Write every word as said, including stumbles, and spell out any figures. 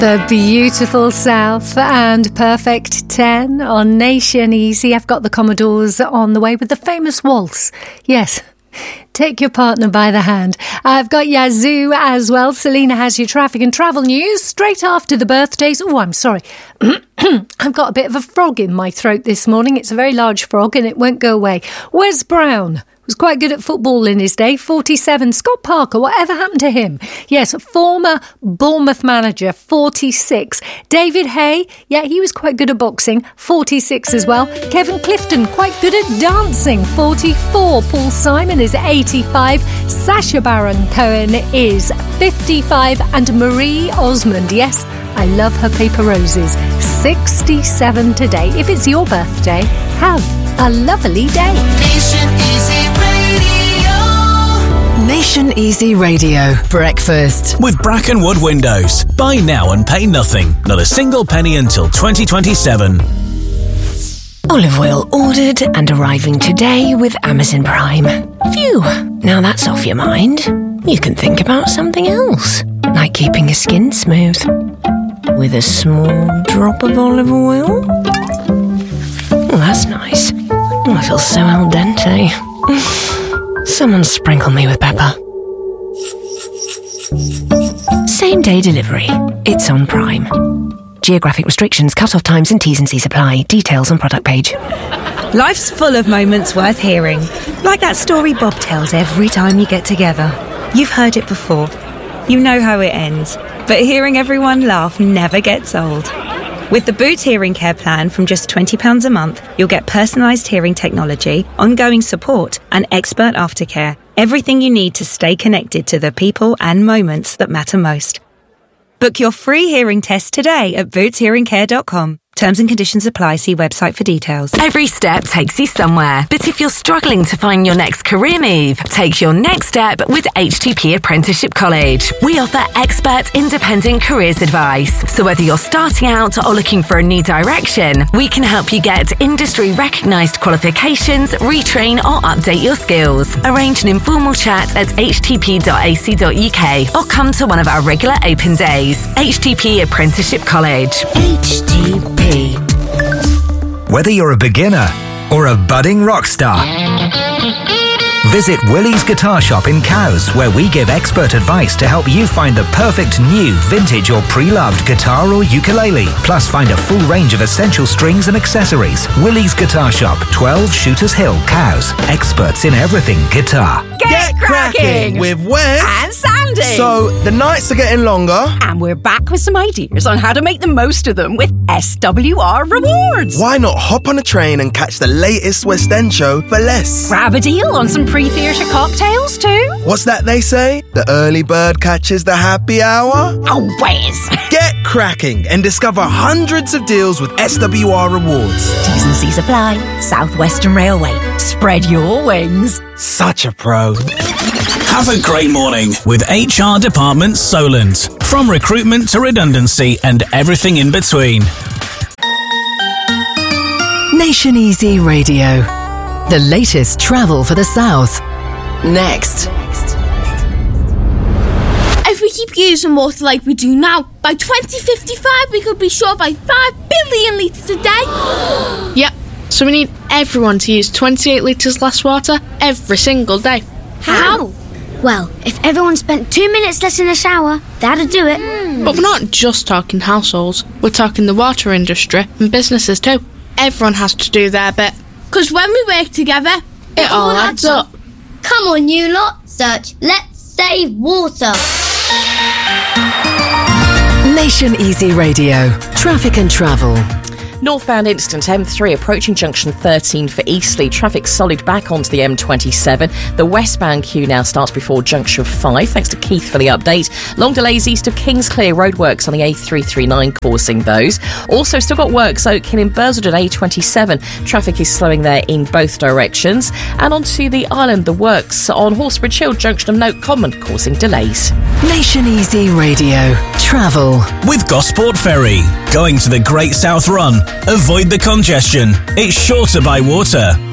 The beautiful South and Perfect ten on Nation Easy. I've got the Commodores on the way with the famous waltz. Yes, take your partner by the hand. I've got Yazoo as well. Selena has your traffic and travel news straight after the birthdays. Oh, I'm sorry. I've got a bit of a frog in my throat this morning. It's a very large frog and it won't go away. Wes Brown was quite good at football in his day, forty-seven. Scott Parker, whatever happened to him? Yes, former Bournemouth manager, forty-six. David Hay, yeah, he was quite good at boxing, forty-six as well. Kevin Clifton, quite good at dancing, forty-four. Paul Simon is eighty-five. Sacha Baron Cohen is fifty-five. And Marie Osmond, yes, I love her paper roses, sixty-seven today. If it's your birthday, have a lovely day. Nation Easy Radio. Nation Easy Radio. Breakfast. With Brackenwood Windows. Buy now and pay nothing. Not a single penny until twenty twenty-seven. Olive oil ordered and arriving today with Amazon Prime. Phew. Now that's off your mind. You can think about something else. Like keeping your skin smooth. With a small drop of olive oil. Oh, that's nice. Oh, I feel so al dente. Someone sprinkle me with pepper. Same day delivery. It's on Prime. Geographic restrictions, cut-off times and T's and C's apply. Details on product page. Life's full of moments worth hearing. Like that story Bob tells every time you get together. You've heard it before. You know how it ends. But hearing everyone laugh never gets old. With the Boots Hearing Care plan from just twenty pounds a month, you'll get personalised hearing technology, ongoing support and expert aftercare. Everything you need to stay connected to the people and moments that matter most. Book your free hearing test today at boots hearing care dot com. Terms and conditions apply. See website for details. Every step takes you somewhere. But if you're struggling to find your next career move, take your next step with H T P Apprenticeship College. We offer expert independent careers advice. So whether you're starting out or looking for a new direction, we can help you get industry recognised qualifications, retrain or update your skills. Arrange an informal chat at h t p dot a c dot u k or come to one of our regular open days. H T P Apprenticeship College. H T P. Whether you're a beginner or a budding rock star, visit Willie's Guitar Shop in Cowes, where we give expert advice to help you find the perfect new, vintage or pre-loved guitar or ukulele. Plus find a full range of essential strings and accessories. Willie's Guitar Shop, twelve Shooters Hill, Cowes. Experts in everything guitar. Get, Get cracking with Wes and Sandy. So the nights are getting longer, and we're back with some ideas on how to make the most of them with S W R Rewards. Why not hop on a train and catch the latest West End show for less? Grab a deal on some pre-theatre cocktails too. What's that they say? The early bird catches the happy hour? Oh, Wes. Get cracking and discover hundreds of deals with S W R Rewards. T's and C's apply. South Western Railway. Spread your wings. Such a pro. Have a great morning with H R Department Solent. From recruitment to redundancy and everything in between. Nation Easy Radio. The latest travel for the South. Next. If we keep using water like we do now, by twenty fifty-five we could be short by five billion litres a day. Yep, so we need everyone to use twenty-eight litres less water every single day. How? Well, if everyone spent two minutes less in the shower, that'd do it. Mm. But we're not just talking households. We're talking the water industry and businesses too. Everyone has to do their bit. Because when we work together, it, it all adds up. up. Come on, you lot. Search Let's Save Water. Nation Easy Radio. Traffic and travel. Northbound incident M three approaching junction thirteen for Eastleigh. Traffic solid back onto the M twenty-seven. The westbound queue now starts before junction five. Thanks to Keith for the update. Long delays east of Kingsclear roadworks on the A three thirty-nine causing those. Also still got works Oak Hill in Burswood at A twenty-seven. Traffic is slowing there in both directions. And onto the island, the works on Horsebridge Hill junction of Note Common causing delays. Nation Easy Radio. Travel. With Gosport Ferry. Going to the Great South Run. Avoid the congestion. It's shorter by water.